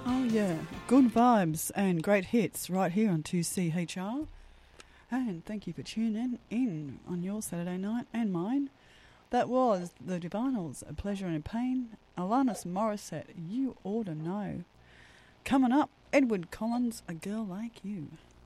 Oh yeah, good vibes and great hits right here on 2CHR. And thank you for tuning in on your Saturday night and mine. That was the Divinals, A Pleasure and a Pain. Alanis Morissette, You Oughta Know. Coming up, Edward Collins, A Girl Like You.